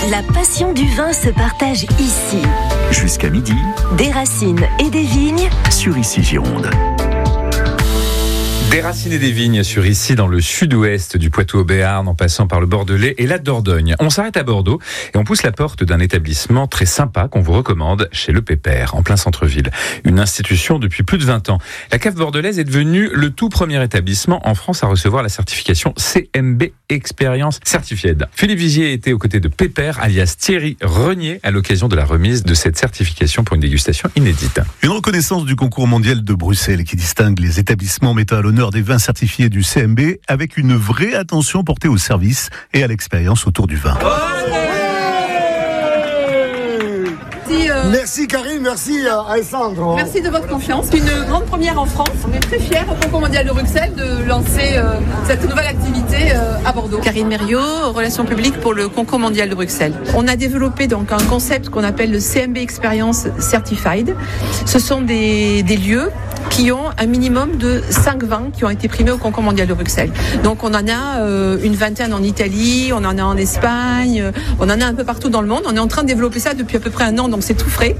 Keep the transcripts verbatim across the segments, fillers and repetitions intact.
La passion du vin se partage ici. Jusqu'à midi, des racines et des vignes sur Ici Gironde. Des racines et des vignes sur Ici, dans le sud-ouest du Poitou-au-Béarn, en passant par le Bordelais et la Dordogne. On s'arrête à Bordeaux et on pousse la porte d'un établissement très sympa qu'on vous recommande, chez Le Pépère, en plein centre-ville. Une institution depuis plus de vingt ans. La cave bordelaise est devenue le tout premier établissement en France à recevoir la certification C M B Experience Certified. Philippe Vigier était aux côtés de Pépère, alias Thierry Renier, à l'occasion de la remise de cette certification pour une dégustation inédite. Une reconnaissance du concours mondial de Bruxelles qui distingue les établissements mettant à l'honneur des vins certifiés du C M B avec une vraie attention portée au service et à l'expérience autour du vin. Merci, euh... merci Karine, merci Alessandro. Merci de votre confiance. C'est une grande première en France. On est très fiers au Concours mondial de Bruxelles de lancer euh, cette nouvelle activité euh, à Bordeaux. Karine Mériot, relations publiques pour le Concours mondial de Bruxelles. On a développé donc un concept qu'on appelle le C M B Experience Certified. Ce sont des, des lieux qui ont un minimum de cinq vins qui ont été primés au Concours mondial de Bruxelles. Donc on en a euh, une vingtaine en Italie, on en a en Espagne, euh, on en a un peu partout dans le monde. On est en train de développer ça depuis à peu près un an, donc c'est tout frais.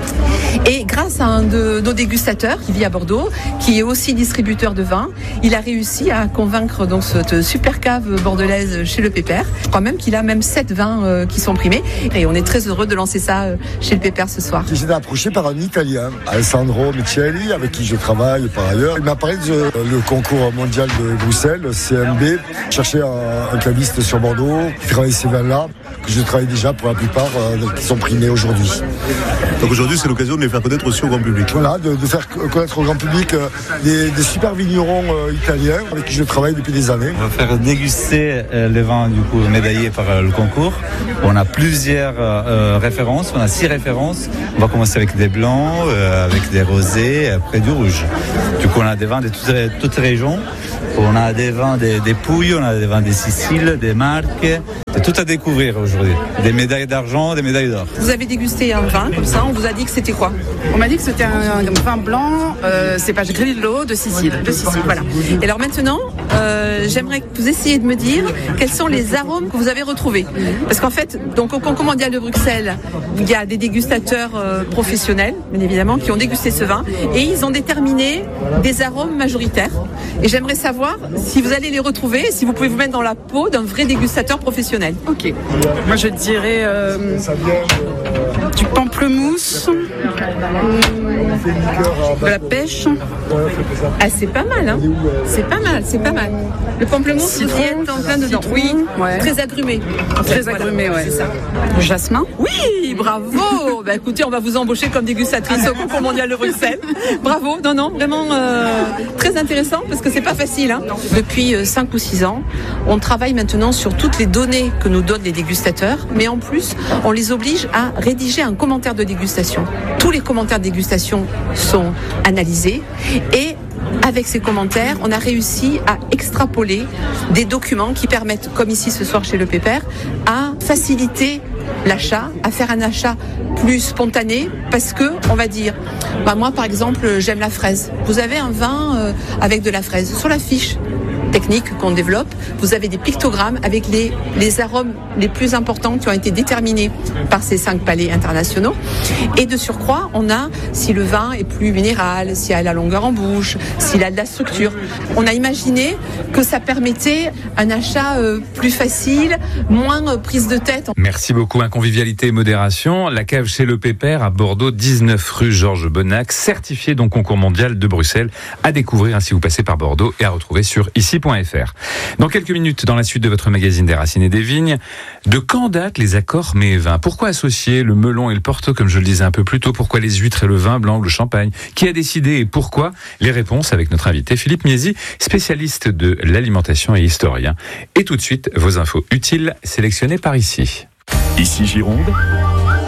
Et grâce à un de nos dégustateurs qui vit à Bordeaux, qui est aussi distributeur de vin, il a réussi à convaincre donc cette super cave bordelaise chez Le Pépère. Je crois même qu'il a même sept vins euh, qui sont primés. Et on est très heureux de lancer ça euh, chez Le Pépère ce soir. J'ai été approché par un Italien, Alessandro Micheli, avec qui je travaille par ailleurs. Il m'a parlé de euh, le concours mondial de Bruxelles, C M B. Je cherchais un, un caviste sur Bordeaux qui travaille ces vins-là, que je travaille déjà pour la plupart, euh, qui sont primés aujourd'hui. Donc aujourd'hui, c'est l'occasion de les faire connaître aussi au grand public. Voilà, de, de faire connaître au grand public euh, des, des super vignerons euh, italiens avec qui je travaille depuis des années. On va faire déguster euh, les vins du coup médaillés par euh, le concours. On a plusieurs euh, références, on a six références. On va commencer avec des blancs, euh, avec des rosés, après du rouge. Du coup, on a des vins de toutes, toutes les régions. On a des vins des, des Pouilles, on a des vins des Siciles, des Marques. C'est tout à découvrir aujourd'hui. Des médailles d'argent, des médailles d'or. Vous avez dégusté un vin comme ça, on vous a dit que c'était quoi ? On m'a dit que c'était un, un vin blanc, euh, cépage Grillo de Sicile. De Sicile, voilà. Et alors maintenant, euh, j'aimerais que vous essayiez de me dire quels sont les arômes que vous avez retrouvés. Parce qu'en fait, donc au Concours mondial de Bruxelles, il y a des dégustateurs euh, professionnels, bien évidemment, qui ont dégusté ce vin et ils ont déterminé des arômes majoritaires. Et j'aimerais savoir si vous allez les retrouver et si vous pouvez vous mettre dans la peau d'un vrai dégustateur professionnel. Ok. Moi, je dirais euh, du pamplemousse, de la pêche. Ah, c'est pas mal, hein. C'est pas mal, c'est pas mal. Le pamplemousse, Citron, vous y êtes en plein dedans. citron, Oui, ouais. Très agrumé. Très Voilà, agrumé, ouais. C'est ça. Le jasmin. Oui, bravo. Bah écoutez, on va vous embaucher comme dégustatrice au Concours mondial de Bruxelles. Bravo. Non, non, vraiment euh, très intéressant parce que c'est pas facile. Hein. Depuis euh, cinq ou six ans, on travaille maintenant sur toutes les données que nous donnent les dégustateurs, mais en plus, on les oblige à rédiger un commentaire de dégustation. Tous les commentaires de dégustation sont analysés et avec ces commentaires, on a réussi à extrapoler des documents qui permettent, comme ici ce soir chez Le Pépère, à faciliter l'achat, à faire un achat plus spontané parce que, on va dire, bah moi par exemple, j'aime la fraise. Vous avez un vin euh, avec de la fraise. Sur la fiche technique qu'on développe, vous avez des pictogrammes avec les, les arômes les plus importants qui ont été déterminés par ces cinq palais internationaux. Et de surcroît, on a si le vin est plus minéral, s'il a la longueur en bouche, s'il a de la structure. On a imaginé que ça permettait un achat euh, plus facile, moins euh, prise de tête. Merci beaucoup. Convivialité et modération. La cave chez Le Pépère à Bordeaux, dix-neuf rue Georges Bonnac, certifié donc concours mondial de Bruxelles, à découvrir hein, si vous passez par Bordeaux et à retrouver sur ici point f r. Dans quelques minutes, dans la suite de votre magazine des racines et des vignes, de quand datent les accords mets et vins ? Pourquoi associer le melon et le porto, comme je le disais un peu plus tôt ? Pourquoi les huîtres et le vin blanc ou le champagne ? Qui a décidé et pourquoi ? Les réponses avec notre invité Philippe Miesi, spécialiste de l'alimentation et historien. Et tout de suite, vos infos utiles sélectionnées par ici. Ici Gironde, tous les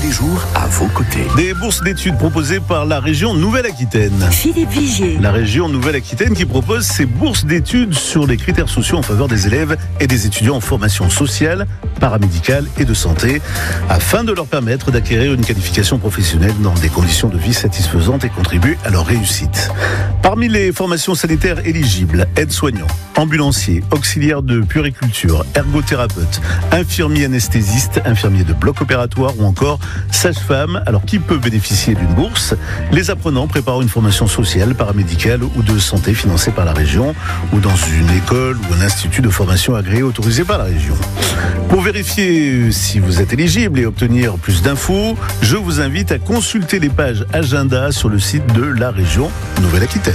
les jours à vos côtés. Des bourses d'études proposées par la région Nouvelle-Aquitaine. Philippe Vigier. La région Nouvelle-Aquitaine qui propose ses bourses d'études sur les critères sociaux en faveur des élèves et des étudiants en formation sociale, paramédicale et de santé, afin de leur permettre d'acquérir une qualification professionnelle dans des conditions de vie satisfaisantes et contribuer à leur réussite. Parmi les formations sanitaires éligibles, aide-soignant, ambulancier, auxiliaire de puériculture, ergothérapeute, infirmier anesthésiste, infirmier de bloc opératoire ou encore sage-femme. Alors qui peut bénéficier d'une bourse? Les apprenants préparant une formation sociale, paramédicale ou de santé financée par la région ou dans une école ou un institut de formation agréé autorisé par la région. Pour vérifier si vous êtes éligible et obtenir plus d'infos, je vous invite à consulter les pages agenda sur le site de la région Nouvelle-Aquitaine.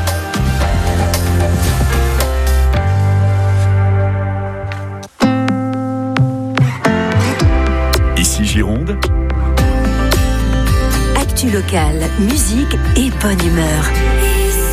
Ici Gironde. Actu locale, musique et bonne humeur.